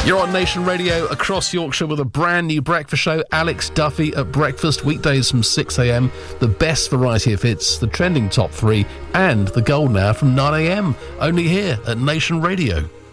You're on Nation Radio across Yorkshire with a brand new breakfast show. Alex Duffy at breakfast, weekdays from 6 a.m. The best variety of hits, the trending top 3, and the golden hour from 9 a.m. Only here at Nation Radio.